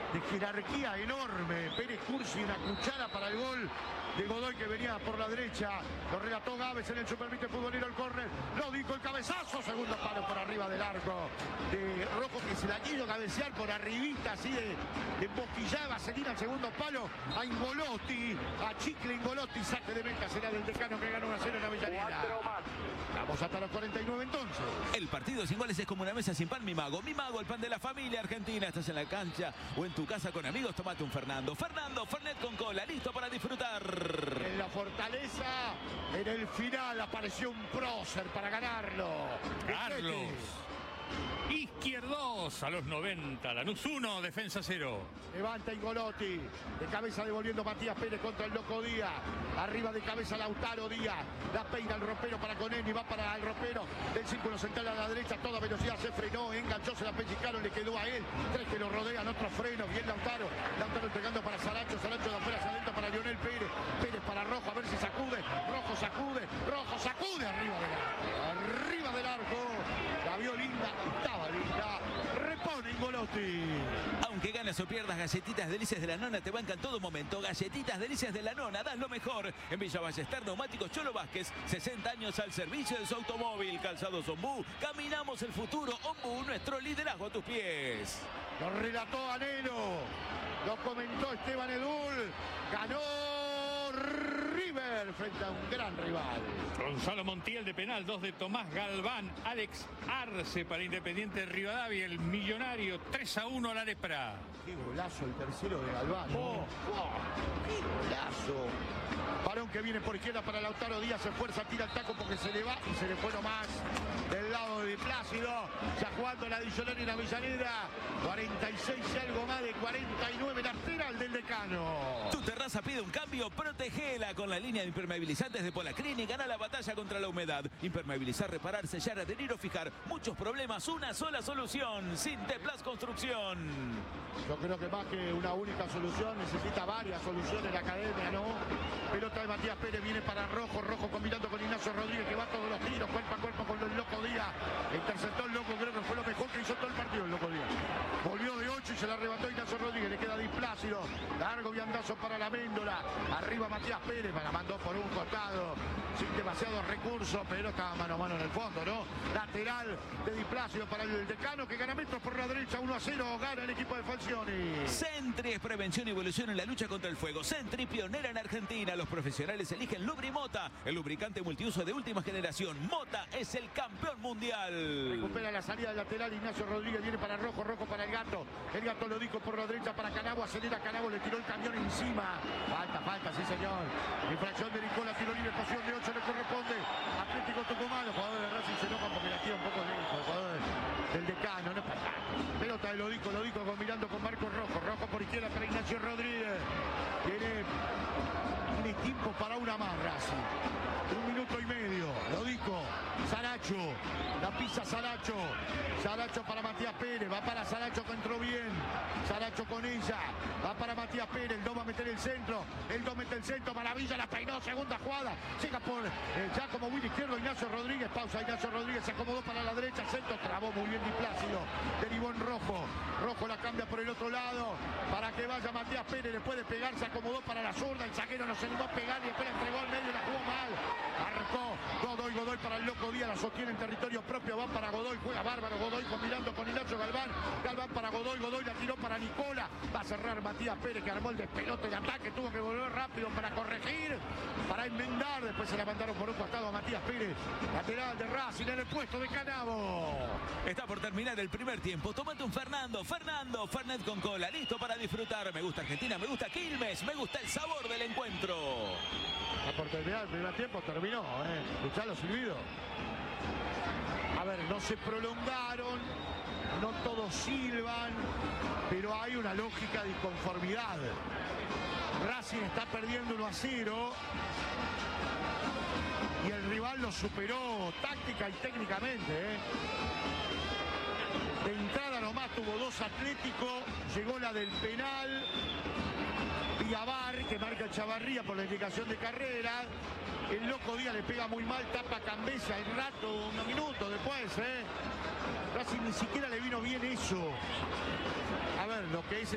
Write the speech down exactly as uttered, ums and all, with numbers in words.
de jerarquía enorme. Pérez Cursi, una cuchara para el gol de Godoy que venía por la derecha. Lo relató Gávez en el Supervite Futbolero, el córner. Lo dijo el cabezazo, segundo palo por arriba del arco de Rojo, que se la quiso cabecear por arribita, así de, de boquillada. Vaselina al segundo palo a Ingolotti, a Chicle Ingolotti. Saque de meta será del Decano, que ganó uno a cero en Avellaneda. Vamos hasta los cuarenta y nueve entonces. El partido sin goles es como una mesa sin pan, mi mago. Mi mago, el pan de la familia argentina. Estás en la cancha o en tu casa con amigos, tomate un Fernando. Fernando, Fernet con cola, listo para disfrutar. En la Fortaleza, en el final apareció un prócer para ganarlo. Carlos. Izquierdos a los noventa. Lanús uno, Defensa cero. Levanta Ingolotti. De cabeza devolviendo Matías Pérez contra el Loco Díaz. Arriba de cabeza Lautaro Díaz. La peina el ropero para Coneni. Va para el ropero del círculo central a la derecha. Toda velocidad se frenó. Enganchó, se la pellizcaron. Le quedó a él. Tres que lo rodean. Otro freno. Bien Lautaro. Lautaro entregando para Saracho. Saracho de afuera hacia adentro para Lionel Pérez. Pérez para Rojo. A ver si sacude. Rojo sacude. Rojo sacude. Arriba del arco. Arriba del arco. La vio linda. Estaba linda. Repone Ingolotti. Aunque ganas o pierdas, Galletitas Delicias de la Nona te bancan todo momento. Galletitas Delicias de la Nona, das lo mejor. En Villa Ballester, Neumáticos Cholo Vázquez, sesenta años al servicio de su automóvil. Calzados Ombú, caminamos el futuro. Ombú, nuestro liderazgo a tus pies. Lo relató Anelo, lo comentó Esteban Edul. Ganó River frente a un gran rival. Gonzalo Montiel de penal, dos de Tomás Galván. Alex Arce para Independiente Rivadavia, el millonario. tres a uno al Arespra. Qué golazo el tercero de Galván. Oh, oh, qué golazo. Varón que viene por izquierda para Lautaro Díaz, se esfuerza, tira el taco porque se le va y se le fue nomás del lado de Di Plácido. Ya jugando la Dillonera y la Avellaneda. cuarenta y seis y algo más de cuarenta y nueve. Lateral del Decano. Tu terraza pide un cambio, protegela con la línea de impermeabilizantes de Polacrini. Gana la batalla contra la humedad. Impermeabilizar, reparar, sellar, adherir o fijar. Muchos problemas, una sola solución. Sinteplas Construcción. Yo creo que más que una única solución, necesita varias soluciones la academia, ¿no? Pelota de Matías Pérez, viene para Rojo. Rojo combinando con Ignacio Rodríguez, que va todos los tiros, cuerpo a cuerpo con el Loco Díaz. Interceptó el Loco, creo que fue lo mejor que hizo todo el partido el Loco Díaz. Volvió de ocho y se la arrebató Ignacio Rodríguez. Le queda Di Plácido. Largo viandazo para la Méndola. Arriba Matías Pérez, la mandó por un costado. Sin demasiados recursos, pero estaba mano a mano en el fondo, ¿no? Lateral de Di Plácido para el Decano, que gana metros por la derecha. uno a cero, gana el equipo de Falcioni. Sentry es prevención y evolución en la lucha contra el fuego. Sentry, pionera en Argentina. Los profesionales eligen Lubrimota, el lubricante multiuso de última generación. Mota es el campeón mundial. Recupera la salida del lateral. Ignacio Rodríguez viene para Rojo. Rojo para el Gato. El Gato lo dijo por la derecha para Canabo. Acelera Canabo, le tiró el camión encima. Falta, falta, sí señor. Infracción de Nicola, tiro libre, posición de ocho, le corresponde. Atlético Tucumán. Los jugadores de Racing se enojan porque la tira un poco lejos. Los jugadores del Decano, no pasa. Pelota de Lodico, Lodico combinando con Marcos Rojo. Rojo por izquierda para Ignacio Rodríguez. Tiene, tiene tiempo para una más, Racing. Un minuto y medio. Lodico, Saracho. La pisa Saracho. Saracho para Matías Pérez. Va para Saracho que entró bien. Saracho con ella. Va para Matías Pérez. El dos va a meter el centro. El dos mete el centro. Maravilla, la peinó. Segunda jugada. Llega por eh, ya como win izquierdo Ignacio Rodríguez. Pausa Ignacio Rodríguez. Se acomodó para la derecha. Centro. Trabó muy bien Di Plácido. Derivó en Rojo. Rojo la cambia por el otro lado. Para que vaya Matías Pérez. Después de pegar se acomodó para la zurda. El zaguero no se animó a pegar y después entregó al medio. La jugó mal. Arcó. Godoy, Godoy para el Loco Díaz. La sostiene en territorio propio. Va para Godoy. Juega bárbaro. Godoy combinando con Ignacio Galván. Galván para Godoy. Godoy la tiró para Nicola. Va a cerrar Matías Pérez, que armó el despelote de ataque. Tuvo que volver rápido para corregir, para enmendar. Después se la mandaron por un costado a Matías Pérez. Lateral de Racing en el puesto de Canabo. Está por terminar el primer tiempo. Tómate un Fernando. Fernando. Fernet con cola. Listo para disfrutar. Me gusta Argentina. Me gusta Quilmes. Me gusta el sabor del encuentro. Está por terminar el primer tiempo. Terminó. ¿eh? Escuchá los silbidos. A ver, no se prolongaron. No todos silban. Pero hay una lógica de inconformidad. Racing está perdiendo uno a cero. Y el rival lo superó táctica y técnicamente. ¿eh? De entrada nomás tuvo dos Atlético. Llegó la del penal. Villavar, que marca Chavarría por la indicación de carrera. El Loco Díaz le pega muy mal, tapa Cambesa el rato, unos minutos después. ¿eh? Racing ni siquiera le vino bien eso. A ver, lo que es